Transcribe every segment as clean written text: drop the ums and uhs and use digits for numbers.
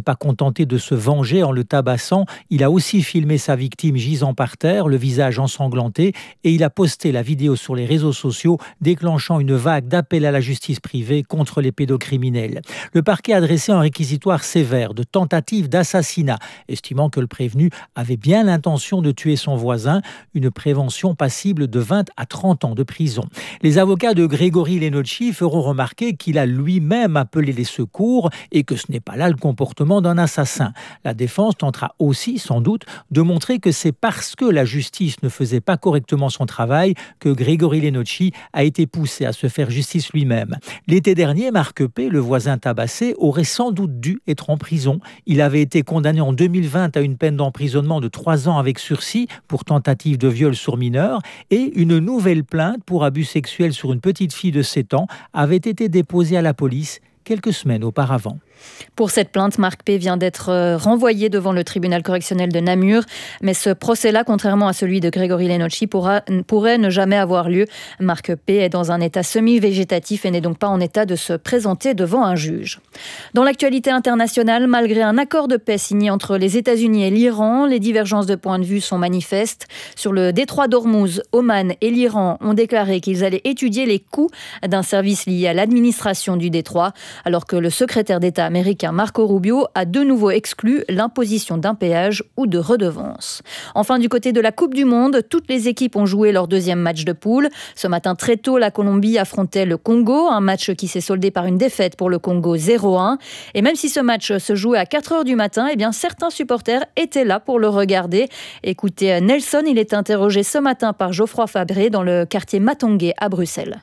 pas contenté de se venger en le tabassant. Il a aussi filmé sa victime gisant par terre, le visage ensanglanté, et il a posté la vidéo sur les réseaux sociaux, déclenchant une vague d'appels à la justice privée contre les pédocriminels. Le parquet a dressé un réquisitoire sévère de tentative d'assassinat, estimant que le prévenu avait bien l'intention de tuer son voisin, une prévention passible de 20 à 30 ans de prison. Les avocats de Grégory Lenocci feront remarquer qu'il a lui-même appelé les secours et que ce n'est pas là le comportement d'un assassin. La défense tentera aussi, sans doute, de montrer que c'est parce que la justice ne faisait pas correctement son travail que Grégory Lenocci a été poussé à se faire justice lui-même. L'été dernier, Marc P., le voisin tabassé, aurait sans doute dû être en prison. Il avait été condamné en 2020 à une peine d'emprisonnement de 3 ans avec sursis pour tentative de viol sur mineur et une nouvelle plainte pour abus sexuel sur une petite fille de 7 ans avait été déposée à la police quelques semaines auparavant. Pour cette plainte, Marc P. vient d'être renvoyé devant le tribunal correctionnel de Namur. Mais ce procès-là, contrairement à celui de Grégory Lenocci, pourrait ne jamais avoir lieu. Marc P. est dans un état semi-végétatif et n'est donc pas en état de se présenter devant un juge. Dans l'actualité internationale, malgré un accord de paix signé entre les États-Unis et l'Iran, les divergences de point de vue sont manifestes. Sur le détroit d'Ormuz, Oman et l'Iran ont déclaré qu'ils allaient étudier les coûts d'un service lié à l'administration du détroit, alors que le secrétaire d'État américain Marco Rubio a de nouveau exclu l'imposition d'un péage ou de redevances. Enfin, du côté de la Coupe du Monde, toutes les équipes ont joué leur deuxième match de poule. Ce matin très tôt, la Colombie affrontait le Congo, un match qui s'est soldé par une défaite pour le Congo 0-1. Et même si ce match se jouait à 4h du matin, eh bien, certains supporters étaient là pour le regarder. Écoutez Nelson, il est interrogé ce matin par Geoffroy Fabré dans le quartier Matongué à Bruxelles.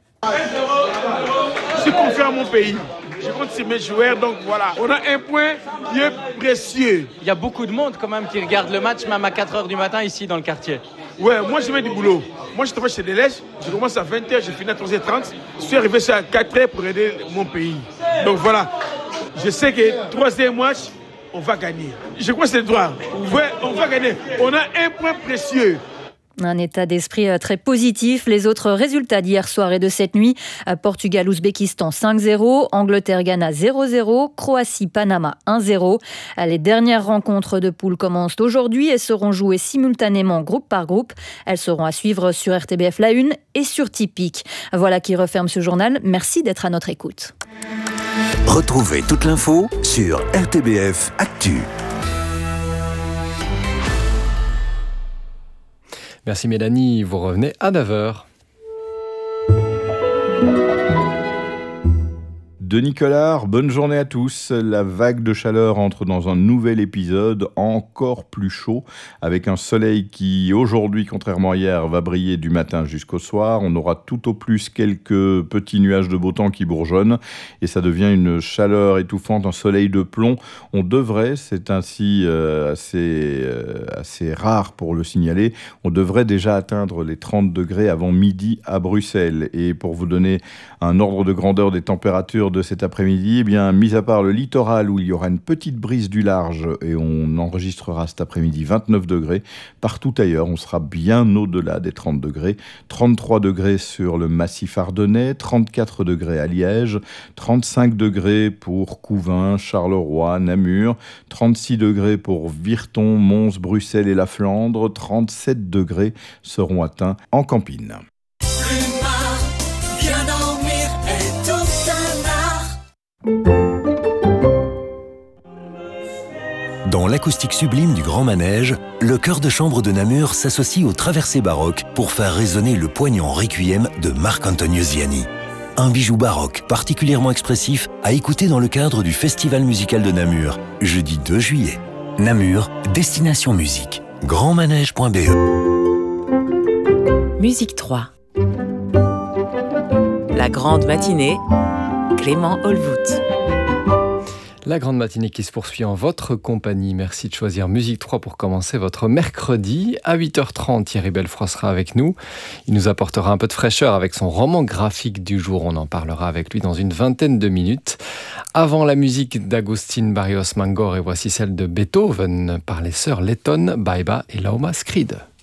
Je suis confiant à mon pays. Je compte sur mes joueurs, donc voilà. On a un point qui est précieux. Il y a beaucoup de monde quand même qui regarde le match, même à 4h du matin ici dans le quartier. Ouais, moi je mets du boulot. Moi je travaille chez Deleuze, je commence à 20h, je finis à 3h30. Je suis arrivé à 4h pour aider mon pays. Donc voilà, je sais que troisième match, on va gagner. Je crois que c'est le droit. Ouais, on va gagner. On a un point précieux. Un état d'esprit très positif. Les autres résultats d'hier soir et de cette nuit: Portugal-Ouzbékistan 5-0, Angleterre-Ghana 0-0, Croatie-Panama 1-0. Les dernières rencontres de poule commencent aujourd'hui et seront jouées simultanément groupe par groupe. Elles seront à suivre sur RTBF La Une et sur Tipeee. Voilà qui referme ce journal. Merci d'être à notre écoute. Retrouvez toute l'info sur RTBF Actu. Merci Mélanie, vous revenez à 9h. Denis Collard, bonne journée à tous. La vague de chaleur entre dans un nouvel épisode encore plus chaud, avec un soleil qui aujourd'hui, contrairement à hier, va briller du matin jusqu'au soir. On aura tout au plus quelques petits nuages de beau temps qui bourgeonnent et ça devient une chaleur étouffante, un soleil de plomb. On devrait, c'est ainsi assez rare pour le signaler, on devrait déjà atteindre les 30 degrés avant midi à Bruxelles. Et pour vous donner un ordre de grandeur des températures de cet après-midi, eh bien, mis à part le littoral où il y aura une petite brise du large et on enregistrera cet après-midi 29 degrés, partout ailleurs on sera bien au-delà des 30 degrés. 33 degrés sur le massif ardennais, 34 degrés à Liège, 35 degrés pour Couvain, Charleroi, Namur, 36 degrés pour Virton, Mons, Bruxelles et la Flandre, 37 degrés seront atteints en Campine. Dans l'acoustique sublime du Grand Manège, le chœur de chambre de Namur s'associe aux traversées baroques pour faire résonner le poignant requiem de Marc-Antonio Ziani. Un bijou baroque particulièrement expressif à écouter dans le cadre du Festival musical de Namur, jeudi 2 juillet. Namur, destination musique. grandmanège.be. Musique 3. La grande matinée, Clément Holvout. La grande matinée qui se poursuit en votre compagnie. Merci de choisir Musique 3 pour commencer votre mercredi. À 8h30, Thierry Belfroid sera avec nous. Il nous apportera un peu de fraîcheur avec son roman graphique du jour. On en parlera avec lui dans une vingtaine de minutes. Avant la musique d'Agustín Barrios Mangor et voici celle de Beethoven par les sœurs Letton, Baiba et Lauma Skrid.